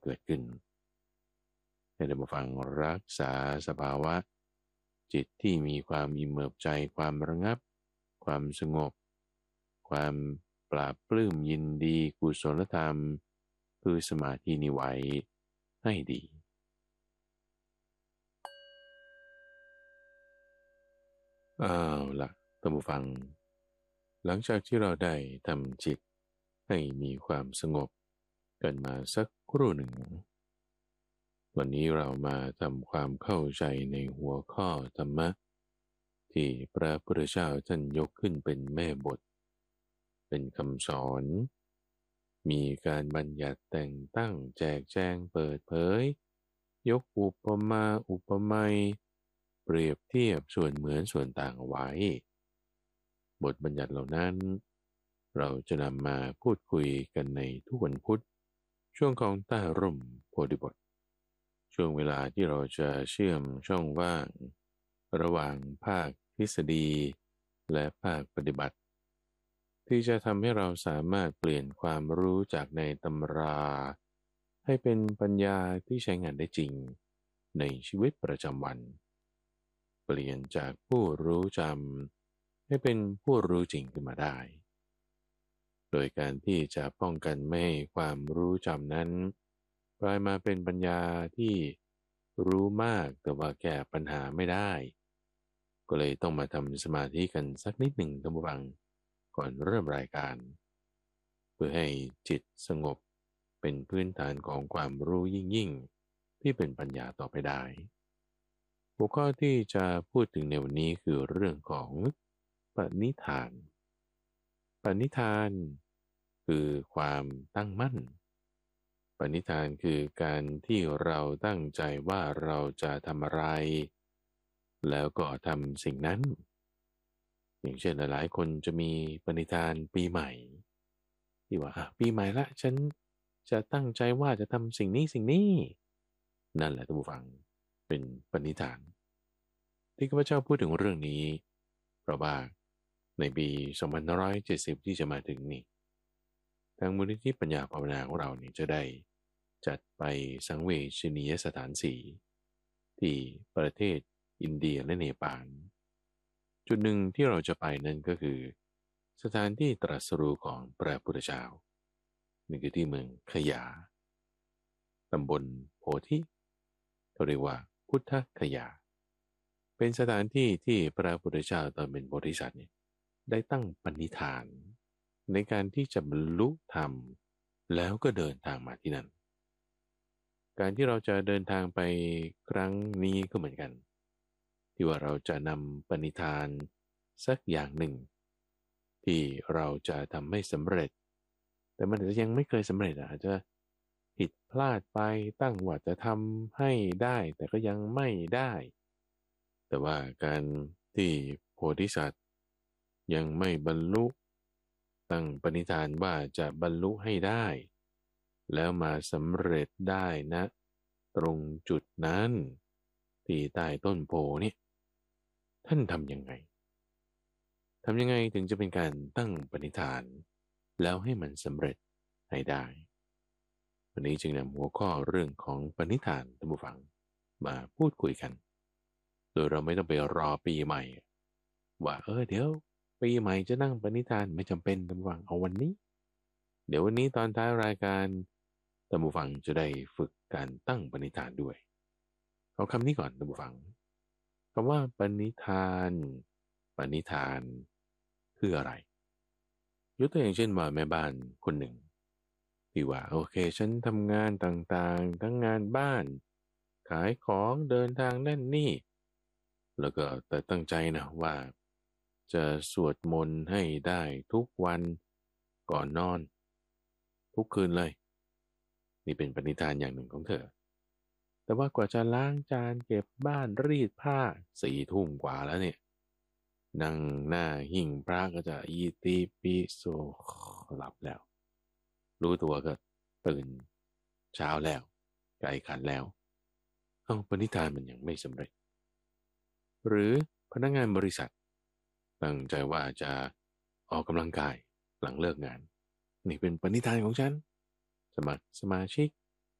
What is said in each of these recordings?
เกิดขึ้นให้ได้มาฟังรักษาสภาวะจิตที่มีความอิ่มเอิบใจความระงับความสงบความปราบปลื้มยินดีกุศลธรรมคือสมาธินิไว้ให้ดีล่ะท่านผู้ฟังหลังจากที่เราได้ทำจิตให้มีความสงบกันมาสักครู่หนึ่งวันนี้เรามาทำความเข้าใจในหัวข้อธรรมะที่พระพุทธเจ้าท่านยกขึ้นเป็นแม่บทเป็นคำสอนมีการบัญญัติแต่งตั้งแจกแจงเปิดเผยยกอุปมาอุปไมยเปรียบเทียบส่วนเหมือนส่วนต่างเอาไว้บทบัญญัติเหล่านั้นเราจะนำมาพูดคุยกันในทุกวันพุธช่วงของใต้ร่มโพธิบทช่วงเวลาที่เราจะเชื่อมช่องว่างระหว่างภาคทฤษฎีและภาคปฏิบัติที่จะทำให้เราสามารถเปลี่ยนความรู้จากในตำราให้เป็นปัญญาที่ใช้งานได้จริงในชีวิตประจำวันเปลี่ยนจากผู้รู้จำให้เป็นผู้รู้จริงขึ้นมาได้โดยการที่จะป้องกันไม่ให้ความรู้จำนั้นกลายมาเป็นปัญญาที่รู้มากแต่ว่าแก้ปัญหาไม่ได้ก็เลยต้องมาทำสมาธิกันสักนิดหนึ่งท่านผู้ฟังก่อนเริ่มรายการเพื่อให้จิตสงบเป็นพื้นฐานของความรู้ยิ่งที่เป็นปัญญาต่อไปได้หัวข้อที่จะพูดถึงในวันนี้คือเรื่องของปณิธานปณิธานคือความตั้งมั่นปณิธานคือการที่เราตั้งใจว่าเราจะทำอะไรแล้วก็ทำสิ่งนั้นอย่างเช่นหลายๆคนจะมีปณิธานปีใหม่ที่ว่าปีใหม่ละฉันจะตั้งใจว่าจะทำสิ่งนี้นั่นแหละท่านผู้ฟังเป็นปณิธานที่ข้าพเจ้าพูดถึงเรื่องนี้เพราะว่าในปี2570ที่จะมาถึงนี่ทางมูลนิธิปัญญาภาวนาของเราเนี่ยจะได้จัดไปสังเวชนียสถานสี่ที่ประเทศอินเดียและเนปาลจุดหนึ่งที่เราจะไปนั่นก็คือสถานที่ตรัสรู้ของพระพุทธเจ้านี่คือที่เมืองขยาตำบลโพธิเขาเรียกว่าพุทธคยาเป็นสถานที่ที่พระพุทธเจ้าตอนเป็นโพธิสัตว์เนี่ยได้ตั้งปณิธานในการที่จะบรรลุธรรมแล้วก็เดินทางมาที่นั่นการที่เราจะเดินทางไปครั้งนี้ก็เหมือนกันที่ว่าเราจะนำปณิธานสักอย่างหนึ่งที่เราจะทำให้สำเร็จแต่มันอาจจะยังไม่เคยสำเร็จอาจจะผิดพลาดไปตั้งว่าจะทำให้ได้แต่ก็ยังไม่ได้แต่ว่าการที่โพธิสัตว์ยังไม่บรรลุตั้งปณิธานว่าจะบรรลุให้ได้แล้วมาสำเร็จได้นะตรงจุดนั้นที่ใต้ต้นโพเนี่ยท่านทำยังไงถึงจะเป็นการตั้งปณิธานแล้วให้มันสำเร็จให้ได้วันนี้จึงนำหัวข้อเรื่องของปณิธานท่านผู้ฟังมาพูดคุยกันโดยเราไม่ต้องไปรอปีใหม่ว่าเดี๋ยวปีใหม่จะนั่งปณิธานไม่จำเป็นท่านผู้ฟังเอาวันนี้เดี๋ยววันนี้ตอนท้ายรายการท่านผู้ฟังจะได้ฝึกการตั้งปณิธานด้วยเอาคำนี้ก่อนท่านผู้ฟังคำว่าปณิธานคืออะไรยกตัวอย่างเช่นว่าแม่บ้านคนหนึ่งที่ว่าโอเคฉันทำงานต่างๆทั้งงานบ้านขายของเดินทางนั่นนี่แล้วก็แต่ตั้งใจนะว่าจะสวดมนต์ให้ได้ทุกวันก่อนนอนทุกคืนเลยนี่เป็นปณิธานอย่างหนึ่งของเธอแต่ว่ากว่าจะล้างจานเก็บบ้านรีดผ้า4 ทุ่มกว่าแล้วเนี่ยนั่งหน้าหิ้งพระก็จะอีตีปิโสหลับแล้วรู้ตัวก็ตื่นเช้าแล้วไก่ขันแล้วปณิธานมันยังไม่สำเร็จหรือพนักงานบริษัทตั้งใจว่าจะออกกำลังกายหลังเลิกงานนี่เป็นปณิธานของฉันสมัครสมาชิก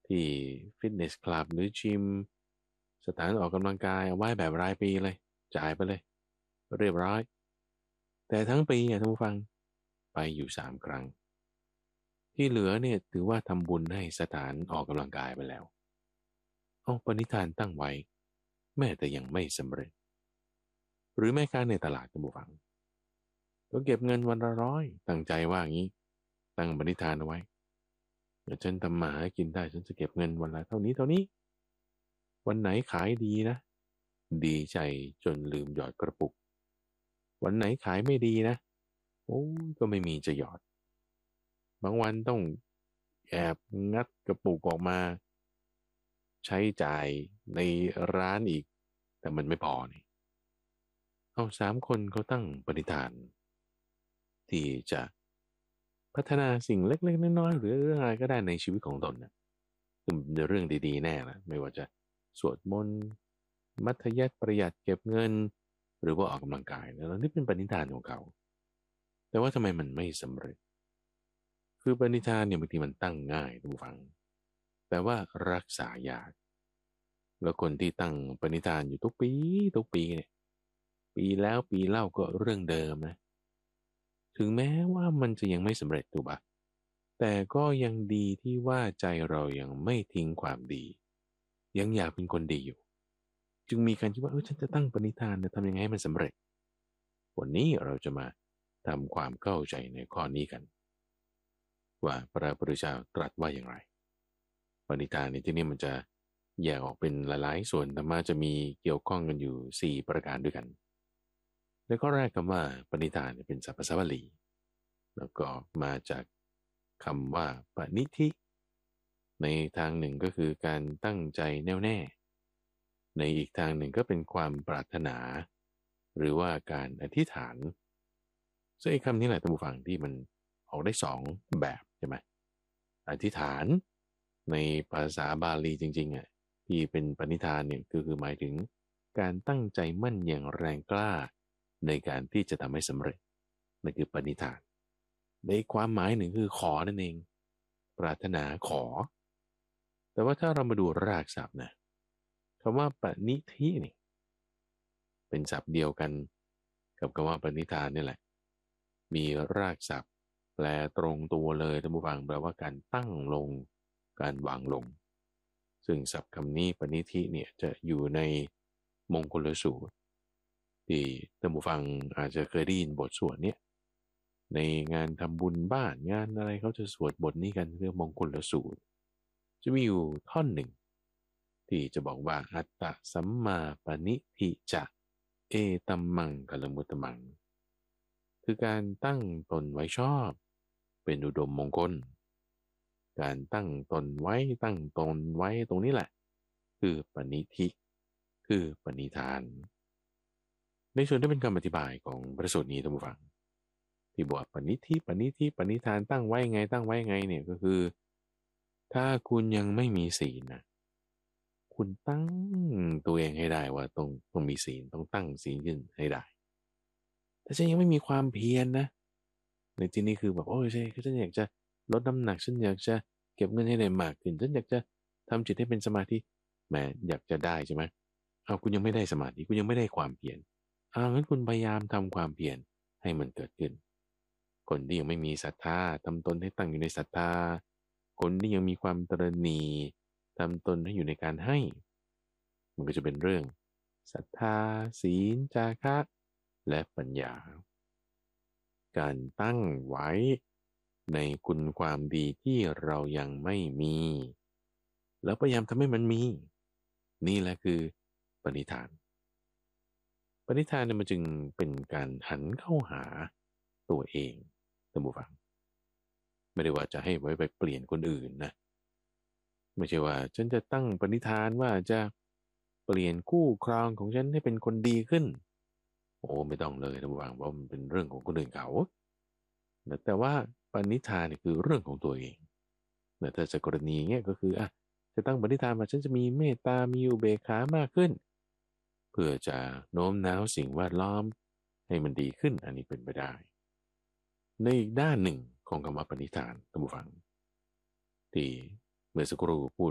ที่ฟิตเนสคลับหรือจิมสถานออกกำลังกายเอาไว้แบบรายปีเลยจ่ายไปเลยเรียบร้อยแต่ทั้งปีท่านผู้ฟังไปอยู่3 ครั้งที่เหลือเนี่ยถือว่าทำบุญให้สถานออกกำลังกายไปแล้วเอาปณิธานตั้งไว้แม้แต่ยังไม่สำเร็จหรือแม่ค้าในตลาดท่านผู้ฟังก็เก็บเงินวันละ100ตั้งใจว่างี้ตั้งปณิธานเอาไว้เดี๋ยวฉันทำมาหากินได้ฉันจะเก็บเงินวันละเท่านี้เท่านี้วันไหนขายดีนะดีใจจนลืมหยอดกระปุกวันไหนขายไม่ดีนะโอ้ยก็ไม่มีจะหยอดบางวันต้องแอบงัดกระปุกออกมาใช้จ่ายในร้านอีกแต่มันไม่พอนี่เอา3 คนเขาตั้งปณิธานที่จะพัฒนาสิ่งเล็กๆน้อยๆหรือเรื่องอะไรก็ได้ในชีวิตของตนนะคือเป็นเรื่องดีๆแน่ละไม่ว่าจะสวดมนต์มัธยัสถ์ประหยัดเก็บเงินหรือว่าออกกำลังกายแล้วนี่เป็นปณิธานของเขาแต่ว่าทำไมมันไม่สำเร็จคือปณิธานเนี่ยบางทีมันตั้งง่ายทุกฝังแต่ว่ารักษายากแล้วคนที่ตั้งปณิธานอยู่ทุกปีเนี่ยปีแล้วปีเล่าก็เรื่องเดิมนะถึงแม้ว่ามันจะยังไม่สำเร็จถูกปะแต่ก็ยังดีที่ว่าใจเรายังไม่ทิ้งความดียังอยากเป็นคนดีอยู่จึงมีการคิดว่าฉันจะตั้งปณิธานจะทำยังไงให้มันสำเร็จวันนี้เราจะมาทำความเข้าใจในข้อนี้กันว่าพระพุทธเจ้าตรัสว่าอย่างไรปณิธานในที่นี้มันจะแยกออกเป็นหลายๆส่วนธรรมะจะมีเกี่ยวข้องกันอยู่4 ประการด้วยกันในข้อแรกคำว่าปณิธานเป็นศัพท์ภาษาบาลีแล้วก็มาจากคำว่าปณิธิในทางหนึ่งก็คือการตั้งใจแน่วแน่ในอีกทางหนึ่งก็เป็นความปรารถนาหรือว่าการอธิษฐานซึ่งไอ้คำนี้แหละท่านผู้ฟังที่มันออกได้2 แบบใช่ไหมอธิษฐานในภาษาบาลีจริงๆอ่ะที่เป็นปณิธานเนี่ยคือหมายถึงการตั้งใจมั่นอย่างแรงกล้าในการที่จะทำให้สำเร็จนั่นคือปณิธานในความหมายหนึ่งคือขอนั่นเองปรารถนาขอแต่ว่าถ้าเรามาดูรากศัพท์นะคำว่าปณิธินี่เป็นศัพท์เดียวกันกับคำว่าปณิธานนี่แหละมีรากศัพท์แปลตรงตัวเลยท่านผู้ฟังแปลว่าการตั้งลงการวางลงซึ่งศัพท์คำนี้ปณิธิเนี่ยจะอยู่ในมงคลสูตรที่ท่านผู้ฟังอาจจะเคยได้ยินบทสวดเนี่ยในงานทำบุญบ้านงานอะไรเขาจะสวดบทนี้กันเรื่องมงคลสูตรจะมีอยู่ท่อนหนึ่งที่จะบอกว่าอัตตะสัมมาปณิทิจะเอตัมมังกัลมุตตมังคือการตั้งตนไว้ชอบเป็นอุดมมงคลการตั้งตนไว้ตั้งตนไว้ตรงนี้แหละคือปณิธิคือปณิธานในส่วนที่เป็นคำอธิบายของพระสูตรนี้ท่านผู้ฟังที่บอกปณิธิปณิธานตั้งไว้ไงตั้งไว้ไงเนี่ยก็คือถ้าคุณยังไม่มีศีลนะคุณตั้งตัวเองให้ได้ว่าต้องมีศีลต้องตั้งศีลขึ้นให้ได้แต่ฉันยังไม่มีความเพียรนะในที่นี้คือแบบโอ้ยใช่คือฉันอยากจะลดน้ำหนักฉันอยากจะเก็บเงินให้ได้มากขึ้นฉันอยากจะทำจิตให้เป็นสมาธิแหมอยากจะได้ใช่ไหมเอาคุณยังไม่ได้สมาธิคุณยังไม่ได้ความเพียรงั้นคุณพยายามทำความเพียรให้มันเกิดขึ้นคนที่ยังไม่มีศรัทธาทำตนให้ตั้งอยู่ในศรัทธาคนที่ยังมีความตระหนี่ทำตนให้อยู่ในการให้มันก็จะเป็นเรื่องศรัทธาศีลจาคะและปัญญาการตั้งไว้ในคุณความดีที่เรายังไม่มีแล้วพยายามทำให้มันมีนี่แหละคือปณิธานปณิธานเนี่ยมันจึงเป็นการหันเข้าหาตัวเองท่านผู้ฟังไม่ได้ว่าจะให้ไว้ไปเปลี่ยนคนอื่นนะไม่ใช่ว่าฉันจะตั้งปณิธานว่าจะเปลี่ยนคู่ครองของฉันให้เป็นคนดีขึ้นโอ้ไม่ต้องเลยท่านผู้ฟังเพราะมันเป็นเรื่องของคนอื่นเขาแต่ว่าปณิธานเนี่ยคือเรื่องของตัวเองแต่ถ้าจะกรณีเงี้ยก็คือจะตั้งปณิธานว่าฉันจะมีเมตตามีอุเบกขามากขึ้นเพื่อจะโน้มน้าวสิ่งแวดล้อมให้มันดีขึ้นอันนี้เป็นไปได้ในอีกด้านหนึ่งของคำว่าปณิธานท่านผู้ฟังที่เมื่อสักครู่พูด